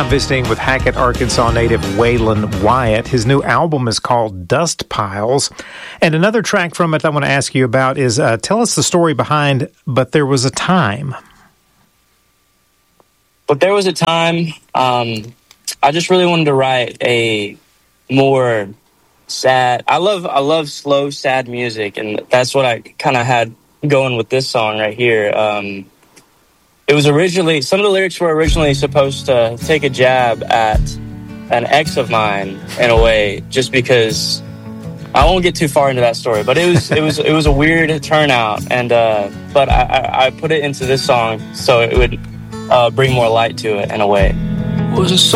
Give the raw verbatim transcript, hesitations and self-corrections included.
I'm visiting with Hackett, Arkansas native Waylon Wyatt. His new album is called Dust Piles. And another track from it I want to ask you about is, uh, tell us the story behind But There Was a Time. But There Was a Time, um, I just really wanted to write a more sad, I love, I love slow, sad music. And that's what I kind of had going with this song right here. Um, It was originally, some of the lyrics were originally supposed to take a jab at an ex of mine in a way, just because I won't get too far into that story, but it was, it was, it was a weird turnout. And, uh, but I, I, I put it into this song so it would uh, bring more light to it in a way. Was